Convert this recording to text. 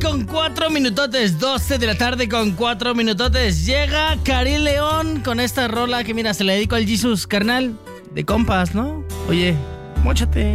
con 4 minutotes, 12 de la tarde con 4 minutotes. Llega Karim León con esta rola que mira, se la dedico al Jesus, carnal, de compas, ¿no? Oye, móchate.